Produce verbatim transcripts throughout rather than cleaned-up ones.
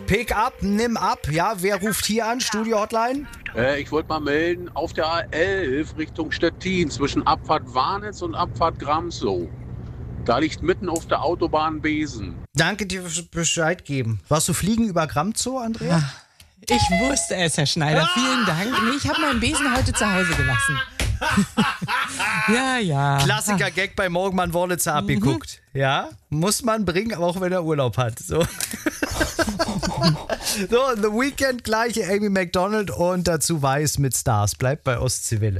Pick up, nimm ab. Ja, wer ruft hier an? Studio-Hotline? Äh, ich wollte mal melden, auf der A elf Richtung Stettin zwischen Abfahrt Warnitz und Abfahrt Gramsow. Da liegt mitten auf der Autobahn Besen. Danke dir fürs Bescheid geben. Warst du fliegen über Gramzow, Andrea? Ach, ich wusste es, Herr Schneider. Vielen Dank. Nee, ich habe meinen Besen heute zu Hause gelassen. Ja, ja. Klassiker-Gag bei Morgenmann Worlitzer mhm. abgeguckt. Ja, muss man bringen, auch wenn er Urlaub hat. So, so The Weeknd, gleiche Amy Macdonald und dazu Weiß mit Stars. Bleibt bei Ostseewelle.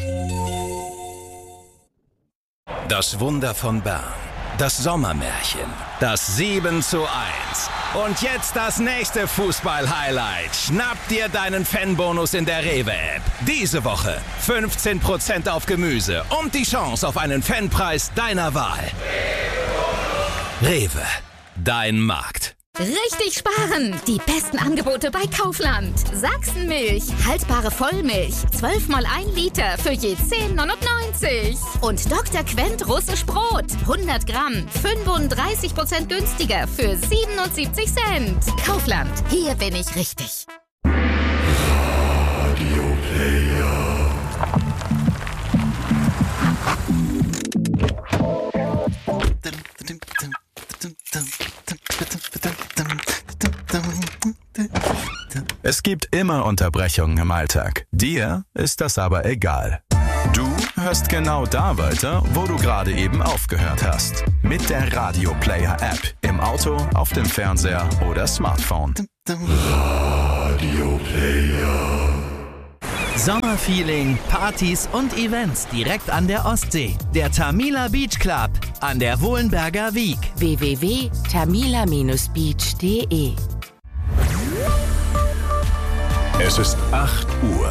Das Wunder von Bern. Das Sommermärchen. Das sieben zu eins. Und jetzt das nächste Fußball-Highlight. Schnapp dir deinen Fanbonus in der Rewe-App. Diese Woche fünfzehn Prozent auf Gemüse und die Chance auf einen Fanpreis deiner Wahl. Rewe, dein Markt. Richtig sparen! Die besten Angebote bei Kaufland. Sachsenmilch, haltbare Vollmilch, zwölf mal ein Liter für je zehn neunundneunzig. Und Doktor Quent russisch Brot, hundert Gramm, fünfunddreißig Prozent günstiger für siebenundsiebzig Cent. Kaufland, hier bin ich richtig. Radio Player. Es gibt immer Unterbrechungen im Alltag. Dir ist das aber egal. Du hörst genau da weiter, wo du gerade eben aufgehört hast. Mit der Radio Player App. Im Auto, auf dem Fernseher oder Smartphone. Radio Player. Sommerfeeling, Partys und Events direkt an der Ostsee. Der Tamila Beach Club an der Wohlenberger Wiek. w w w punkt tamila Bindestrich beach punkt de Es ist acht Uhr.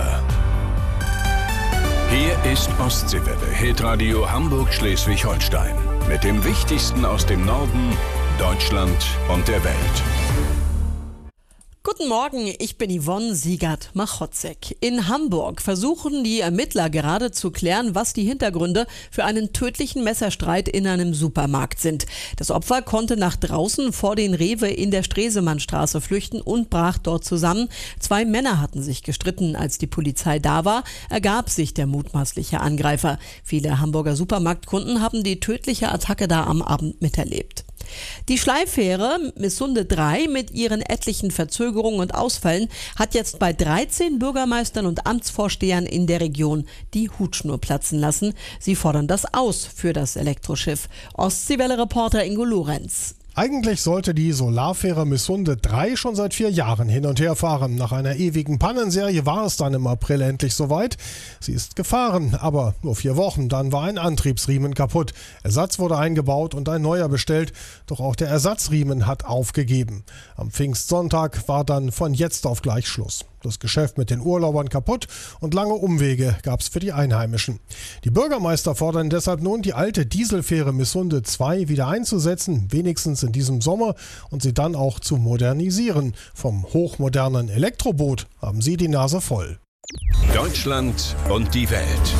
Hier ist Ostseewelle, Hitradio Hamburg-Schleswig-Holstein. Mit dem Wichtigsten aus dem Norden, Deutschland und der Welt. Guten Morgen, ich bin Yvonne Siegert-Machotzek. In Hamburg versuchen die Ermittler gerade zu klären, was die Hintergründe für einen tödlichen Messerstreit in einem Supermarkt sind. Das Opfer konnte nach draußen vor den Rewe in der Stresemannstraße flüchten und brach dort zusammen. Zwei Männer hatten sich gestritten. Als die Polizei da war, ergab sich der mutmaßliche Angreifer. Viele Hamburger Supermarktkunden haben die tödliche Attacke da am Abend miterlebt. Die Schleifähre Missunde drei mit ihren etlichen Verzögerungen und Ausfällen hat jetzt bei dreizehn Bürgermeistern und Amtsvorstehern in der Region die Hutschnur platzen lassen. Sie fordern das aus für das Elektroschiff. Ostseewelle-Reporter Ingo Lorenz. Eigentlich sollte die Solarfähre Missunde drei schon seit vier Jahren hin und her fahren. Nach einer ewigen Pannenserie war es dann im April endlich soweit. Sie ist gefahren, aber nur vier Wochen. Dann war ein Antriebsriemen kaputt. Ersatz wurde eingebaut und ein neuer bestellt. Doch auch der Ersatzriemen hat aufgegeben. Am Pfingstsonntag war dann von jetzt auf gleich Schluss. Das Geschäft mit den Urlaubern kaputt und lange Umwege gab es für die Einheimischen. Die Bürgermeister fordern deshalb nun, die alte Dieselfähre Missunde zwei wieder einzusetzen, wenigstens in diesem Sommer, und sie dann auch zu modernisieren. Vom hochmodernen Elektroboot haben sie die Nase voll. Deutschland und die Welt.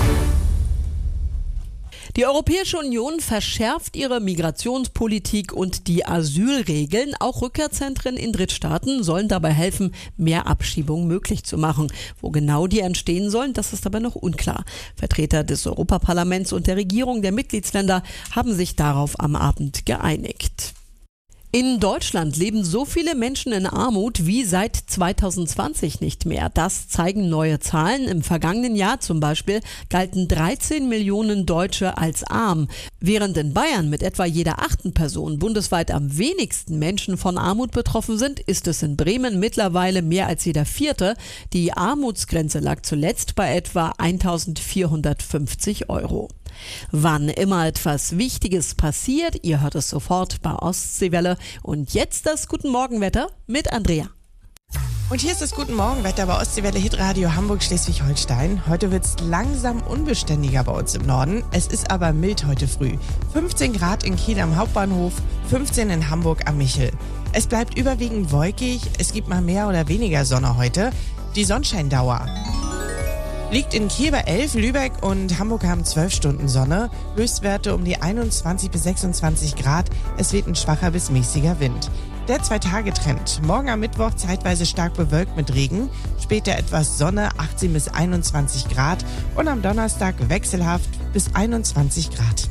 Die Europäische Union verschärft ihre Migrationspolitik und die Asylregeln. Auch Rückkehrzentren in Drittstaaten sollen dabei helfen, mehr Abschiebungen möglich zu machen. Wo genau die entstehen sollen, das ist aber noch unklar. Vertreter des Europaparlaments und der Regierung der Mitgliedsländer haben sich darauf am Abend geeinigt. In Deutschland leben so viele Menschen in Armut wie seit zweitausendzwanzig nicht mehr. Das zeigen neue Zahlen. Im vergangenen Jahr zum Beispiel galten dreizehn Millionen Deutsche als arm. Während in Bayern mit etwa jeder achten Person bundesweit am wenigsten Menschen von Armut betroffen sind, ist es in Bremen mittlerweile mehr als jeder vierte. Die Armutsgrenze lag zuletzt bei etwa eintausendvierhundertfünfzig Euro. Wann immer etwas Wichtiges passiert, ihr hört es sofort bei Ostseewelle. Und jetzt das Guten Morgenwetter mit Andrea. Und hier ist das Guten Morgenwetter bei Ostseewelle Hitradio Hamburg-Schleswig-Holstein. Heute wird es langsam unbeständiger bei uns im Norden. Es ist aber mild heute früh. fünfzehn Grad in Kiel am Hauptbahnhof, fünfzehn in Hamburg am Michel. Es bleibt überwiegend wolkig, es gibt mal mehr oder weniger Sonne heute. Die Sonnenscheindauer liegt in Kiel bei elf, Lübeck und Hamburg haben zwölf Stunden Sonne. Höchstwerte um die einundzwanzig bis sechsundzwanzig Grad. Es weht ein schwacher bis mäßiger Wind. Der Zwei-Tage-Trend. Morgen am Mittwoch zeitweise stark bewölkt mit Regen, später etwas Sonne, achtzehn bis einundzwanzig Grad und am Donnerstag wechselhaft bis einundzwanzig Grad.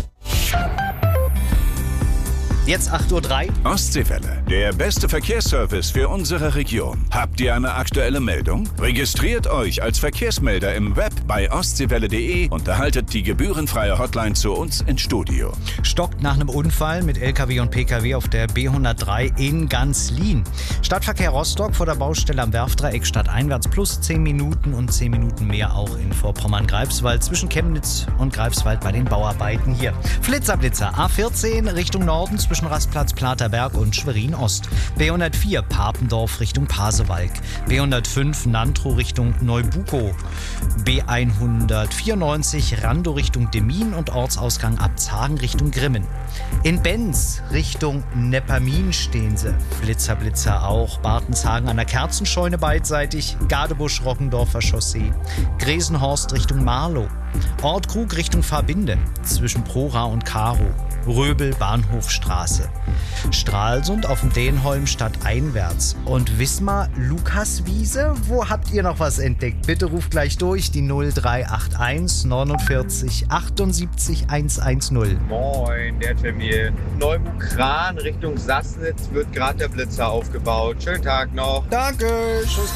Jetzt acht Uhr drei. Ostseewelle, der beste Verkehrsservice für unsere Region. Habt ihr eine aktuelle Meldung? Registriert euch als Verkehrsmelder im Web bei ostseewelle punkt de und erhaltet die gebührenfreie Hotline zu uns ins Studio. Stockt nach einem Unfall mit L K W und P K W auf der B hundertdrei in Ganzlin. Stadtverkehr Rostock vor der Baustelle am Werfdreieck stadteinwärts plus zehn Minuten und zehn Minuten mehr auch in Vorpommern-Greifswald zwischen Chemnitz und Greifswald bei den Bauarbeiten hier. Flitzer-Blitzer A vierzehn Richtung Norden zwischen Rastplatz Platerberg und Schwerin-Ost. B hundertvier Papendorf Richtung Pasewalk. B hundertfünf Nantro Richtung Neubukow. B hundertvierundneunzig Rando Richtung Demmin und Ortsausgang Abzagen Richtung Grimmen. In Benz Richtung Neppermin stehen sie. Flitzer, Blitzer auch. Bartenshagen an der Kerzenscheune beidseitig. Gadebusch-Rockendorfer Chaussee. Gresenhorst Richtung Marlow. Ortkrug Richtung Verbinde zwischen Prora und Karo. Röbel Bahnhofstraße. Stralsund auf dem Dänholm stadteinwärts. Und Wismar Lukaswiese? Wo habt ihr noch was entdeckt? Bitte ruft gleich durch die null drei acht eins neunundvierzig achtundsiebzig hundertzehn. Moin, der Tim hier. Neubukran Richtung Sassnitz wird gerade der Blitzer aufgebaut. Schönen Tag noch. Danke. Tschüss.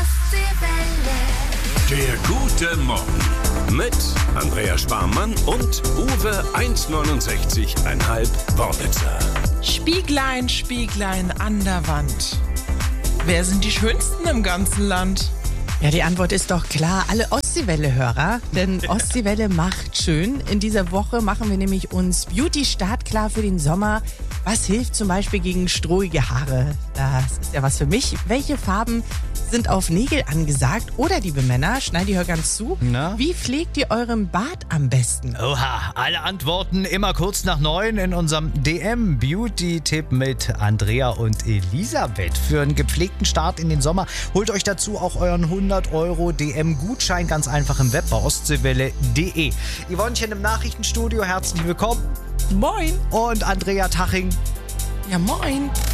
Der gute Morgen mit Andrea Sparmann und Uwe eins neunundsechzig Komma fünf Wornitzer. Spieglein, Spieglein an der Wand. Wer sind die Schönsten im ganzen Land? Ja, die Antwort ist doch klar, alle Ostseewelle-Hörer, denn Ostseewelle macht schön. In dieser Woche machen wir nämlich uns Beauty startklar für den Sommer. Was hilft zum Beispiel gegen strohige Haare? Das ist ja was für mich. Welche Farben sind auf Nägel angesagt? Oder, liebe Männer, schneid ihr ganz zu, Na? Wie pflegt ihr euren Bart am besten? Oha, alle Antworten immer kurz nach neun in unserem D M-Beauty-Tipp mit Andrea und Elisabeth. Für einen gepflegten Start in den Sommer holt euch dazu auch euren hundert Euro D M-Gutschein ganz einfach im Web bei ostseewelle punkt de. Yvonnechen im Nachrichtenstudio, herzlich willkommen. Moin. Und Andrea Taching. Ja, moin.